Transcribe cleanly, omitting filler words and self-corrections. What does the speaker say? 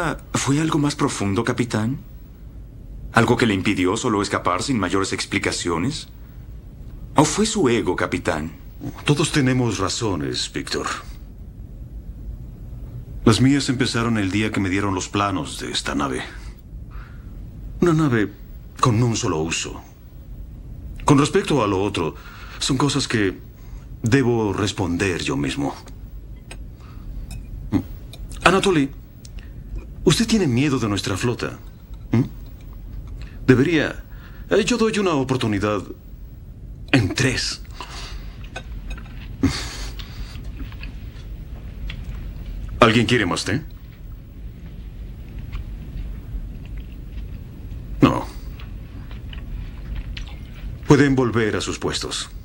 duda fue algo más profundo, capitán? ¿Algo que le impidió solo escapar sin mayores explicaciones? ¿O fue su ego, capitán? Todos tenemos razones, Víctor. Las mías empezaron el día que me dieron los planos de esta nave. Una nave con un solo uso. Con respecto a lo otro, son cosas que debo responder yo mismo. Anatoly, usted tiene miedo de nuestra flota. Debería... Yo doy una oportunidad en 3. ¿Alguien quiere más té? No. Pueden volver a sus puestos.